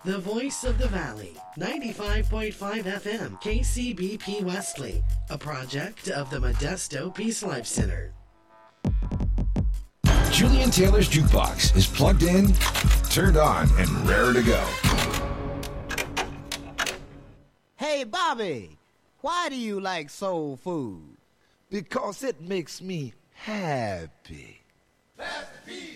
The voice of the valley, 95.5 FM, KCBP Wesley, a project of the Modesto Peace Life Center. Julian Taylor's Jukebox is plugged in, turned on, and raring to go. Hey, Bobby, why do you like soul food? Because it makes me happy. Pass the peas.